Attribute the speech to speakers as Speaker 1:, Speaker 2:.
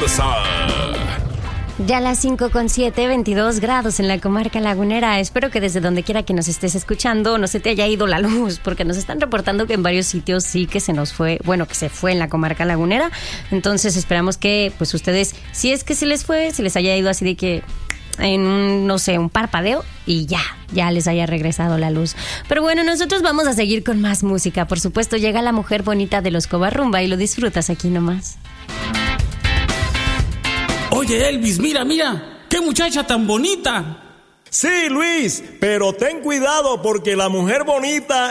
Speaker 1: Calusa.
Speaker 2: Ya a las 5:07, 22 grados en la comarca lagunera. Espero que desde donde quiera que nos estés escuchando no se te haya ido la luz, porque nos están reportando que en varios sitios sí que se nos fue, que se fue en la comarca lagunera. Entonces esperamos que pues ustedes, si es que se les fue, se les haya ido así de que en un parpadeo y ya les haya regresado la luz. Pero bueno, nosotros vamos a seguir con más música. Por supuesto, llega la mujer bonita de los Covarrumba y lo disfrutas aquí nomás.
Speaker 3: Oye, Elvis, mira, qué muchacha tan bonita.
Speaker 4: Sí, Luis, pero ten cuidado porque la mujer bonita